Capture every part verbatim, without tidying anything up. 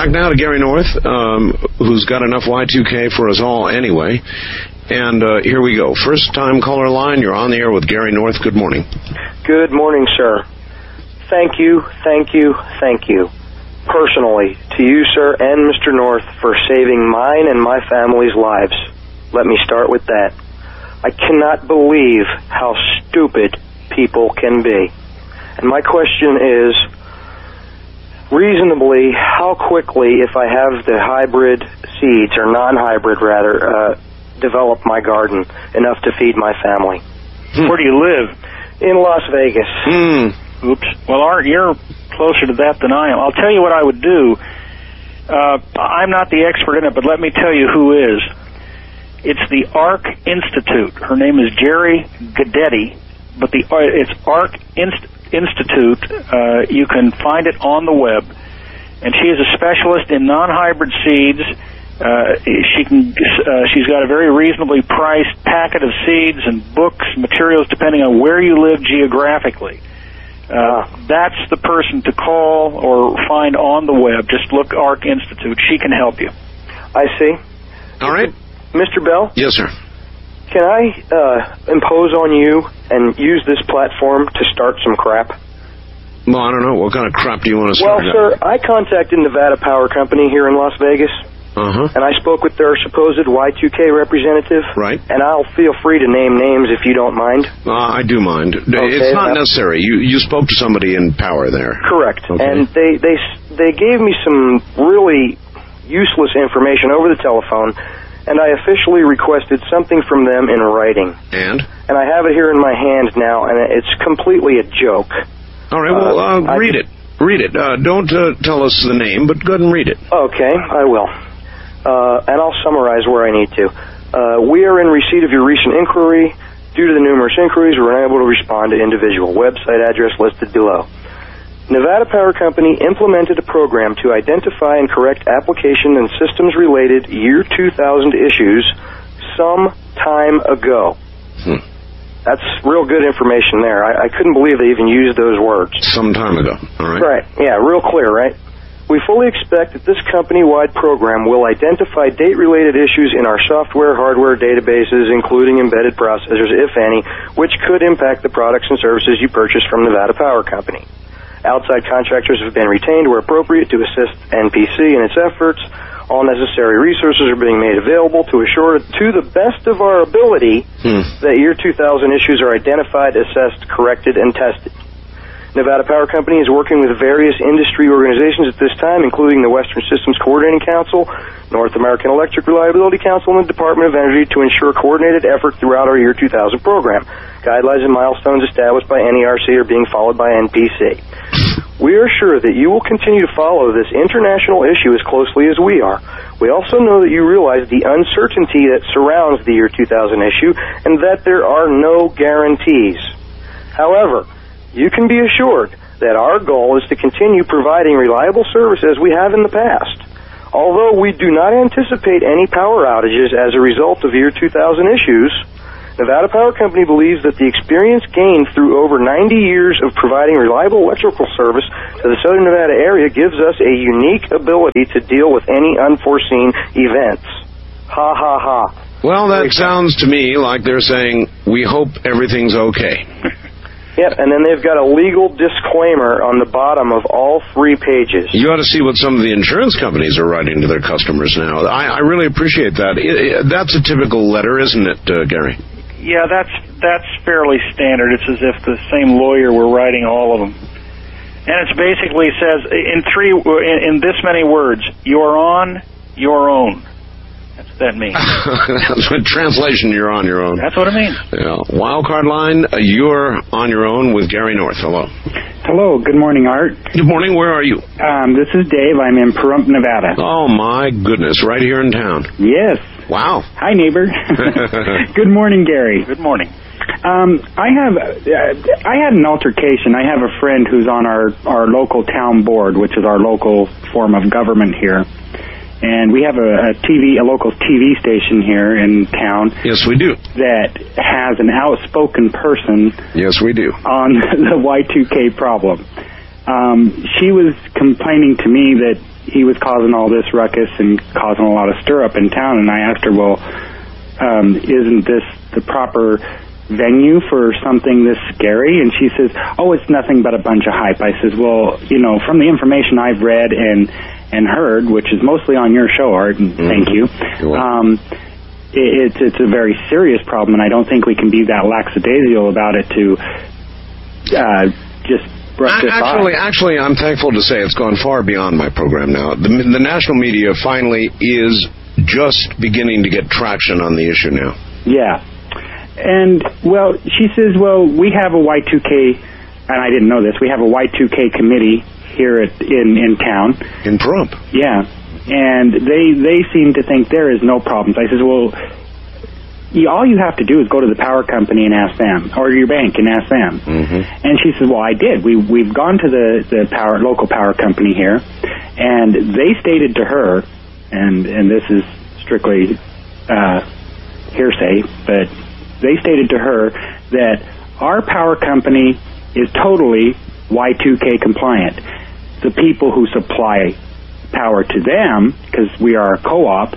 back now to Gary North, um, who's got enough Y two K for us all anyway. And uh, here we go. First time caller line, you're on the air with Gary North. Good morning. Good morning, sir. Thank you, thank you, thank you, personally, to you, sir, and Mister North, for saving mine and my family's lives. Let me start with that. I cannot believe how stupid people can be. And my question is, reasonably, how quickly, if I have the hybrid seeds, or non-hybrid rather, uh, develop my garden enough to feed my family? Hmm. Where do you live? In Las Vegas. Hmm. Oops. Well, Art, you're closer to that than I am. I'll tell you what I would do. Uh, I'm not the expert in it, but let me tell you who is. It's the ARC Institute. Her name is Jerry Guidetti, but the uh, it's ARC Inst- Institute. Uh, you can find it on the web, and she is a specialist in non-hybrid seeds. Uh, she can. Uh, she's got a very reasonably priced packet of seeds and books, materials, depending on where you live geographically. Uh, that's the person to call or find on the web. Just look ARC Institute. She can help you. I see. All right. Mister Bell? Yes, sir. Can I uh, impose on you and use this platform to start some crap? Well, I don't know. What kind of crap do you want to Well, start? sir, I contacted Nevada Power Company here in Las Vegas. Uh-huh. And I spoke with their supposed Y two K representative. Right. And I'll feel free to name names if you don't mind. Uh, I do mind. Okay, it's not uh, necessary. You you spoke to somebody in power there. Correct. Okay. And they, they, they gave me some really useless information over the telephone, and I officially requested something from them in writing. And? And I have it here in my hand now, and it's completely a joke. All right, well, uh, Uh, read I- it. Read it. Uh, don't uh, tell us the name, but go ahead and read it. Okay, I will. Uh, and I'll summarize where I need to. Uh, we are in receipt of your recent inquiry. Due to the numerous inquiries, we're unable to respond to individual website address listed below. Nevada Power Company implemented a program to identify and correct application and systems-related year two thousand issues some time ago. Hmm. That's real good information there. I, I couldn't believe they even used those words. Some time ago. All right. Right. Yeah, real clear, right? We fully expect that this company-wide program will identify date-related issues in our software, hardware databases, including embedded processors, if any, which could impact the products and services you purchase from Nevada Power Company. Outside contractors have been retained where appropriate to assist N P C in its efforts. All necessary resources are being made available to assure, to the best of our ability, Hmm. that year two thousand issues are identified, assessed, corrected, and tested. Nevada Power Company is working with various industry organizations at this time, including the Western Systems Coordinating Council, North American Electric Reliability Council, and the Department of Energy to ensure coordinated effort throughout our year two thousand program. Guidelines and milestones established by N E R C are being followed by N P C. We are sure that you will continue to follow this international issue as closely as we are. We also know that you realize the uncertainty that surrounds the year two thousand issue and that there are no guarantees. However, you can be assured that our goal is to continue providing reliable service as we have in the past. Although we do not anticipate any power outages as a result of year two thousand issues, Nevada Power Company believes that the experience gained through over ninety years of providing reliable electrical service to the Southern Nevada area gives us a unique ability to deal with any unforeseen events. Ha ha ha. Well, that sounds to me like they're saying, we hope everything's okay. Yep, and then they've got a legal disclaimer on the bottom of all three pages. You ought to see what some of the insurance companies are writing to their customers now. I, I really appreciate that. It, it, that's a typical letter, isn't it, uh, Gary? Yeah, that's that's fairly standard. It's as if the same lawyer were writing all of them. And it basically says in three in, in this many words, you're on your own. That's what that means. That's what translation, you're on your own. That's what it means. Yeah. Wildcard line, uh, you're on your own with Gary North. Hello. Hello. Good morning, Art. Good morning. Where are you? Um, this is Dave. I'm in Pahrump, Nevada. Oh, my goodness. Right here in town. Yes. Wow. Hi, neighbor. Good morning, Gary. Good morning. Um, I have, uh, I had an altercation. I have a friend who's on our, our local town board, which is our local form of government here. And we have a, a T V, a local T V station here in town. Yes, we do. That has an outspoken person. Yes, we do. On the Y two K problem. um, she was complaining to me that he was causing all this ruckus and causing a lot of stir-up in town, and I asked her, well, um, isn't this the proper venue for something this scary? And she says, oh, it's nothing but a bunch of hype. I says, well, you know, from the information I've read and and heard, which is mostly on your show, Art, and mm-hmm. thank you, um, it, it's, it's a very serious problem, and I don't think we can be that lackadaisical about it to uh, just... Actually, actually, I'm thankful to say it's gone far beyond my program now. The, the national media finally is just beginning to get traction on the issue now. Yeah. And, well, she says, well, we have a Y two K, and I didn't know this, we have a Y two K committee here at, in, in town. In Pahrump. Yeah. And they, they seem to think there is no problems. I says, well... You, all you have to do is go to the power company and ask them, or your bank and ask them. Mm-hmm. And she said, well, I did. We, we've gone to the, the power, local power company here, and they stated to her, and, and this is strictly uh, hearsay, but they stated to her that our power company is totally Y two K compliant. The people who supply power to them, because we are a co-op,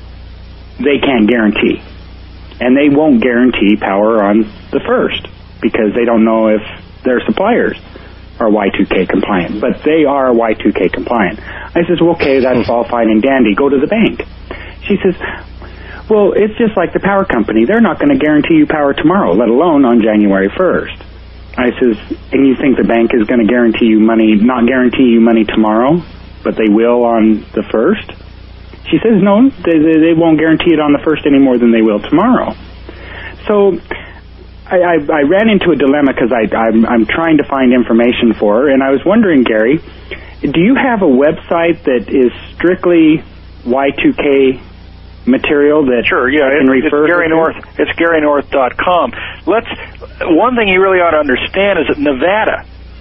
they can't guarantee. And they won't guarantee power on the first because they don't know if their suppliers are Y two K compliant. But they are Y two K compliant. I says, well, okay, that's all fine and dandy. Go to the bank. She says, well, it's just like the power company. They're not going to guarantee you power tomorrow, let alone on January first. I says, and you think the bank is going to guarantee you money, not guarantee you money tomorrow, but they will on the first? She says, no, they, they, they won't guarantee it on the first any more than they will tomorrow. So I, I, I ran into a dilemma because I'm, I'm trying to find information for her, and I was wondering, Gary, do you have a website that is strictly Y two K material that sure, yeah, can it's, refer it's Gary to? North. It's Gary North dot com. Let's. One thing you really ought to understand is that Nevada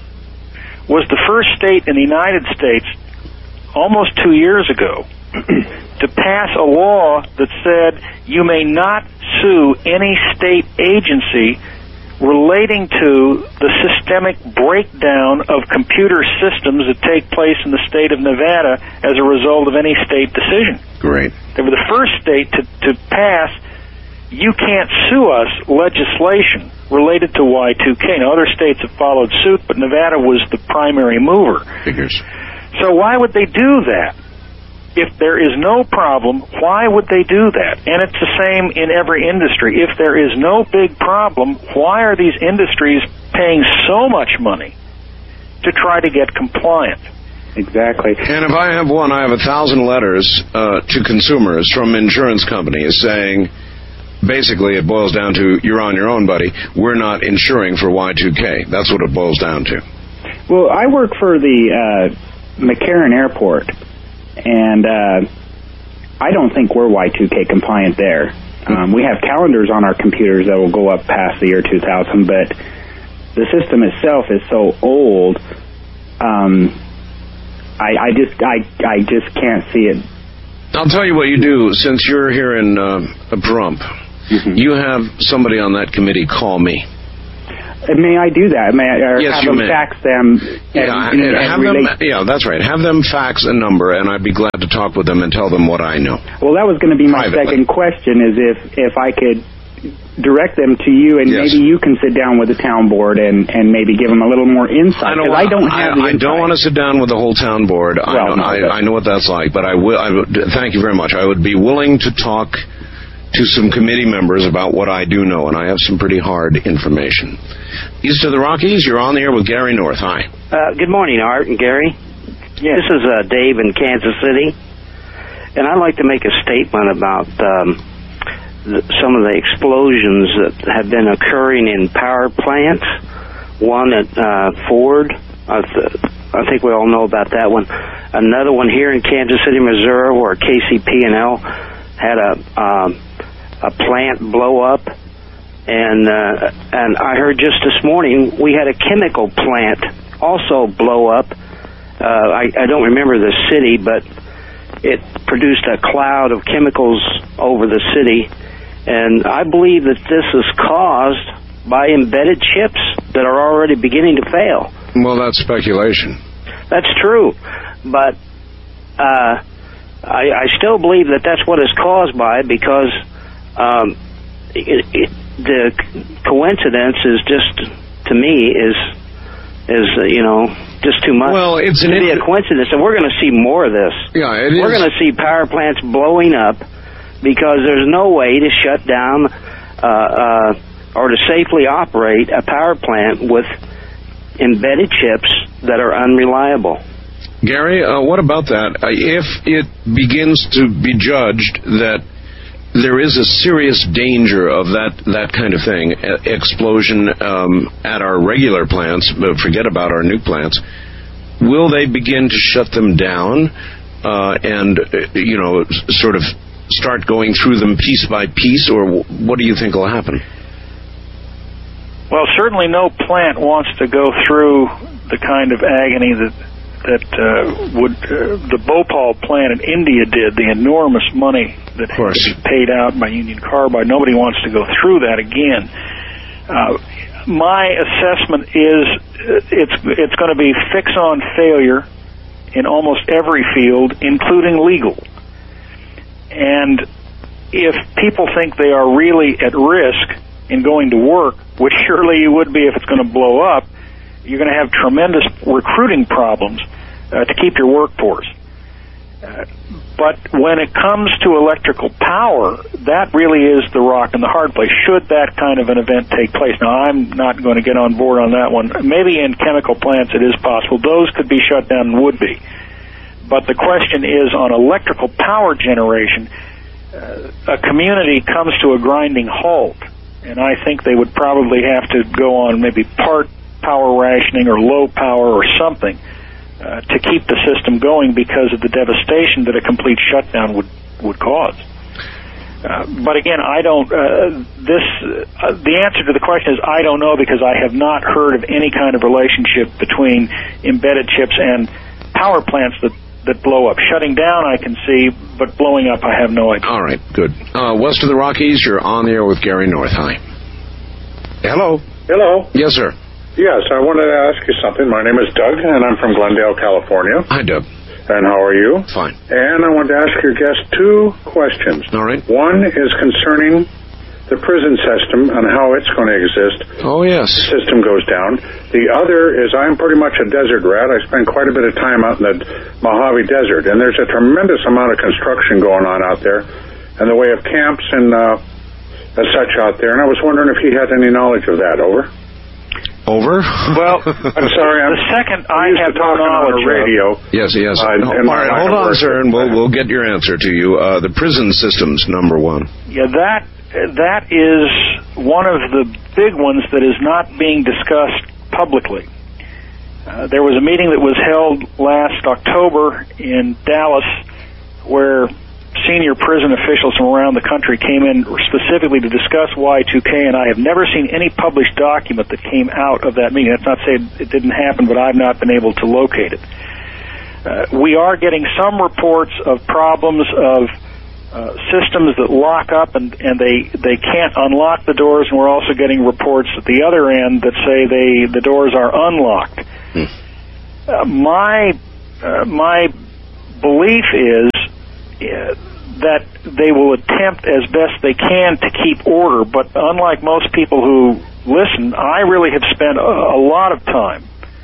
was the first state in the United States almost two years ago to pass a law that said you may not sue any state agency relating to the systemic breakdown of computer systems that take place in the state of Nevada as a result of any state decision. Great. They were the first state to, to pass you can't sue us legislation related to Y two K. Now, other states have followed suit, but Nevada was the primary mover. Figures. So why would they do that? If there is no problem, why would they do that? And it's the same in every industry. If there is no big problem, why are these industries paying so much money to try to get compliant? Exactly. And if I have one, I have a thousand letters uh, to consumers from insurance companies saying, basically it boils down to, you're on your own, buddy. We're not insuring for Y two K. That's what it boils down to. Well, I work for the uh, McCarran Airport. And uh, I don't think we're Y two K compliant there. Um, we have calendars on our computers that will go up past the year two thousand, but the system itself is so old, um, I, I just I, I just can't see it. I'll tell you what you do, since you're here in uh, Pahrump. Mm-hmm. You have somebody on that committee call me. May I do that? May I or yes, have you them may. fax them? Yeah, and, and, have and them, yeah, that's right. Have them fax a number, and I'd be glad to talk with them and tell them what I know. Well, that was going to be my Privately. second question, is if, if I could direct them to you, and yes. maybe you can sit down with the town board and, and maybe give them a little more insight. I don't, I don't have I, the I don't want to sit down with the whole town board. Well, I, know, no, I, I know what that's like, but I will. I would, thank you very much. I would be willing to talk to some committee members about what I do know, and I have some pretty hard information. East of the Rockies, you're on the air with Gary North. Hi. Uh, good morning, Art and Gary. Yes. This is uh, Dave in Kansas City, and I'd like to make a statement about um, the, some of the explosions that have been occurring in power plants. One at uh, Ford, I, th- I think we all know about that one. Another one here in Kansas City, Missouri, where K C P and L had a um, a plant blow up, and uh, and I heard just this morning we had a chemical plant also blow up. Uh, I, I don't remember the city, but it produced a cloud of chemicals over the city, and I believe that this is caused by embedded chips that are already beginning to fail. Well, that's speculation. That's true, but uh, I, I still believe that that's what is caused by it, because um, it, it, the coincidence is just, to me, is is uh, you know, just too much. Well, it's an to be a coincidence, and we're going to see more of this. Yeah, it is. We're going to see power plants blowing up because there's no way to shut down uh, uh, or to safely operate a power plant with embedded chips that are unreliable. Gary, uh, what about that? Uh, if it begins to be judged that there is a serious danger of that, that kind of thing, uh, explosion um, at our regular plants, but forget about our nuke plants, will they begin to shut them down uh, and, uh, you know, sort of start going through them piece by piece, or what do you think will happen? Well, certainly no plant wants to go through the kind of agony that that uh, would uh, the Bhopal plant in India did, the enormous money that had to be paid out by Union Carbide. Nobody wants to go through that again. Uh, my assessment is it's it's going to be fix on failure in almost every field, including legal. And if people think they are really at risk in going to work, which surely you would be if it's going to blow up, you're going to have tremendous recruiting problems uh, to keep your workforce. Uh, but when it comes to electrical power, that really is the rock and the hard place, should that kind of an event take place. Now, I'm not going to get on board on that one. Maybe in chemical plants it is possible. Those could be shut down and would be. But the question is, on electrical power generation, uh, a community comes to a grinding halt, and I think they would probably have to go on maybe part power rationing or low power or something uh, to keep the system going because of the devastation that a complete shutdown would, would cause. Uh, but again, I don't, uh, this, uh, the answer to the question is I don't know, because I have not heard of any kind of relationship between embedded chips and power plants that that blow up. Shutting down I can see, but blowing up I have no idea. All right, good. Uh, west of the Rockies, you're on the air with Gary North. Hi. Hello. Hello. Yes, sir. Yes, I wanted to ask you something. My name is Doug, and I'm from Glendale, California. Hi, Doug. And how are you? Fine. And I wanted to ask your guest two questions. All right. One is concerning the prison system and how it's going to exist. Oh, yes. The system goes down. The other is I'm pretty much a desert rat. I spend quite a bit of time out in the Mojave Desert, and there's a tremendous amount of construction going on out there in the way of camps and uh, as such out there, and I was wondering if he had any knowledge of that. Over? Over? Well, I'm sorry. I'm, the second I I have to talking on the radio. Yes, yes. Uh, no, all right, hold on, sir, and we'll, we'll get your answer to you. Uh, the prison system's number one. Yeah, that that is one of the big ones that is not being discussed publicly. Uh, there was a meeting that was held last October in Dallas where senior prison officials from around the country came in specifically to discuss Y two K, and I have never seen any published document that came out of that meeting. That's not saying it didn't happen, but I've not been able to locate it. Uh, we are getting some reports of problems of uh, systems that lock up and, and they, they can't unlock the doors, and we're also getting reports at the other end that say they the doors are unlocked. Hmm. Uh, my uh, my belief is uh, that they will attempt as best they can to keep order, but unlike most people who listen, I really have spent a, a lot of time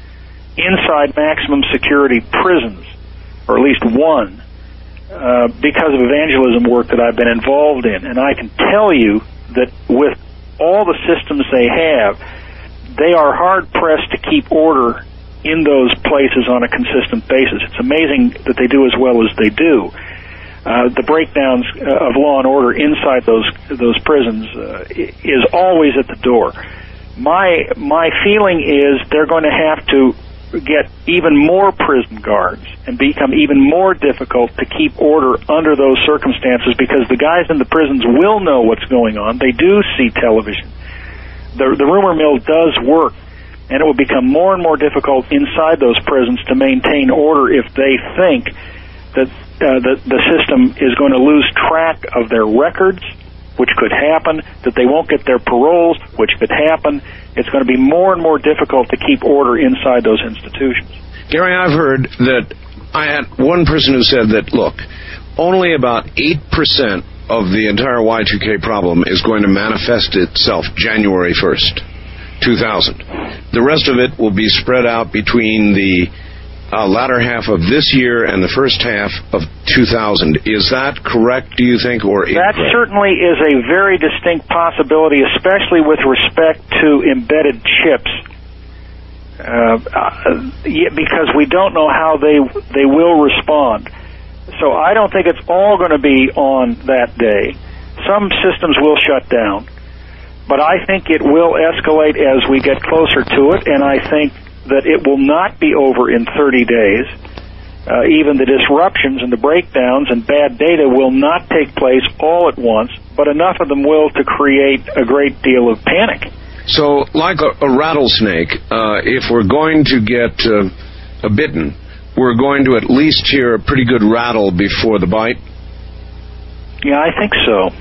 inside maximum security prisons, or at least one, uh, because of evangelism work that I've been involved in. And I can tell you that with all the systems they have, they are hard-pressed to keep order in those places on a consistent basis. It's amazing that they do as well as they do. Uh, the breakdowns of law and order inside those those prisons uh, is always at the door. My my feeling is they're going to have to get even more prison guards and become even more difficult to keep order under those circumstances, because the guys in the prisons will know what's going on. They do see television. The, the rumor mill does work, and it will become more and more difficult inside those prisons to maintain order if they think that uh, the, the system is going to lose track of their records which could happen, that they won't get their paroles, which could happen. It's going to be more and more difficult to keep order inside those institutions. Gary, I've heard that I had one person who said that, look, only about eight percent of the entire Y two K problem is going to manifest itself January first, two thousand. The rest of it will be spread out between the uh, latter half of this year and the first half of two thousand. Is that correct, do you think, or incorrect? That certainly is a very distinct possibility, especially with respect to embedded chips. Uh, uh, because we don't know how they they will respond. So I don't think it's all going to be on that day. Some systems will shut down, but I think it will escalate as we get closer to it, and I think that it will not be over in thirty days. Uh, even the disruptions and the breakdowns and bad data will not take place all at once, but enough of them will to create a great deal of panic. So, like a, a rattlesnake, uh, if we're going to get uh, a bitten, we're going to at least hear a pretty good rattle before the bite? Yeah, I think so.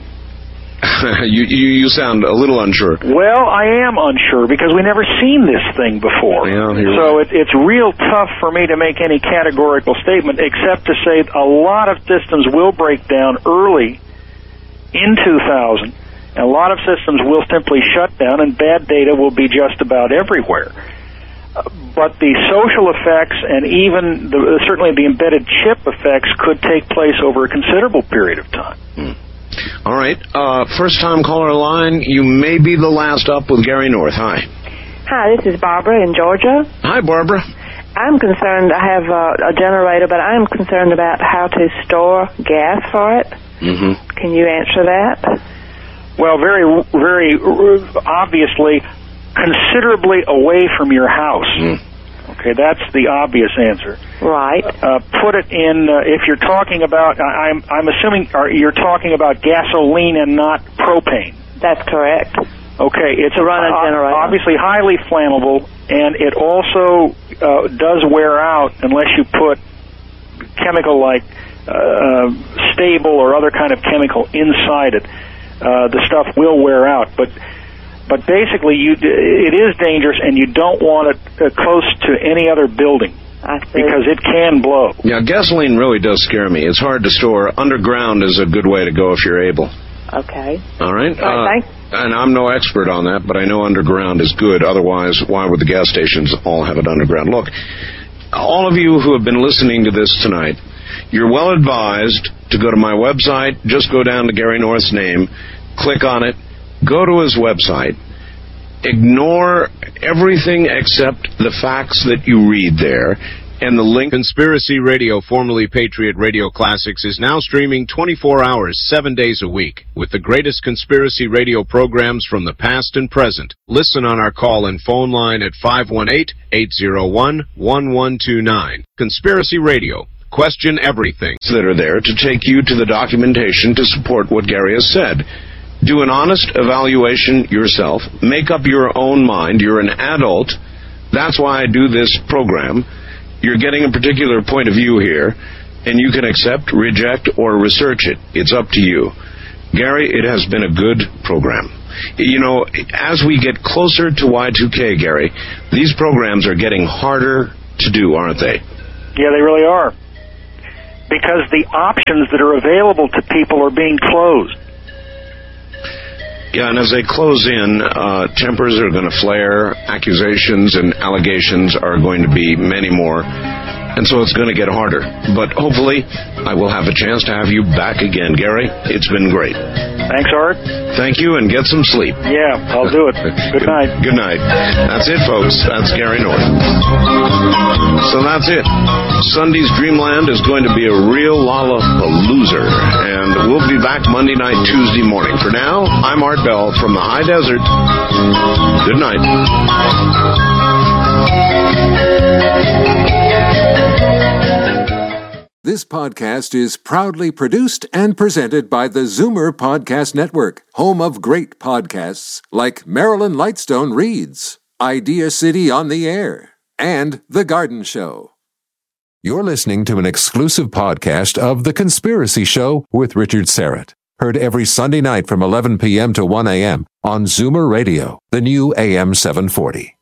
you, you you sound a little unsure. Well, I am unsure because we never seen this thing before. Yeah, you're so right. it, it's real tough for me to make any categorical statement, except to say a lot of systems will break down early in two thousand. And a lot of systems will simply shut down, and bad data will be just about everywhere. Uh, but the social effects and even the, certainly the embedded chip effects could take place over a considerable period of time. Hmm. All right. Uh, first-time caller line. You may be the last up with Gary North. Hi. Hi, this is Barbara in Georgia. Hi, Barbara. I'm concerned. I have a, a generator, but I'm concerned about how to store gas for it. Mm-hmm. Can you answer that? Well, very, very obviously, considerably away from your house. Mm. Okay, that's the obvious answer. Right. Uh, put it in, uh, if you're talking about, I, I'm, I'm assuming are, you're talking about gasoline and not propane. That's correct. Okay, it's to run a generator. Obviously highly flammable, and it also uh, does wear out unless you put chemical like uh, stable or other kind of chemical inside it. Uh, the stuff will wear out, but but basically, you it is dangerous, and you don't want it uh, close to any other building I see. because it can blow. Yeah, gasoline really does scare me. It's hard to store. Underground is a good way to go if you're able. Okay. All right. All right, uh, thanks. And I'm no expert on that, but I know underground is good. Otherwise, why would the gas stations all have it underground? Look, all of you who have been listening to this tonight, you're well advised to go to my website. Just go down to Gary North's name, click on it, go to his website, ignore everything except the facts that you read there, and the link. Conspiracy Radio, formerly Patriot Radio Classics, is now streaming twenty-four hours, seven days a week, with the greatest conspiracy radio programs from the past and present. Listen on our call-in phone line at five one eight, eight zero one, one one two nine. Conspiracy Radio. Question everything. That are there to take you to the documentation to support what Gary has said. Do an honest evaluation yourself. Make up your own mind. You're an adult. That's why I do this program. You're getting a particular point of view here, and you can accept, reject, or research it. It's up to you. Gary, it has been a good program. You know, as we get closer to Y two K, Gary, these programs are getting harder to do, aren't they? Yeah, they really are. Because the options that are available to people are being closed. Yeah, and as they close in, uh, tempers are going to flare, accusations and allegations are going to be many more, and so it's going to get harder. But hopefully, I will have a chance to have you back again, Gary. It's been great. Thanks, Art. Thank you, and get some sleep. Yeah, I'll do it. Good night. Good night. That's it, folks. That's Gary North. So that's it. Sunday's Dreamland is going to be a real lollapalooza, and we'll be back Monday night, Tuesday morning. For now, I'm Art Bell from the high desert. Good night. This podcast is proudly produced and presented by the Zoomer Podcast Network, home of great podcasts like Marilyn Lightstone Reads, Idea City on the Air, and The Garden Show. You're listening to an exclusive podcast of The Conspiracy Show with Richard Serrett. Heard every Sunday night from eleven p.m. to one a.m. on Zoomer Radio, the new A M seven forty.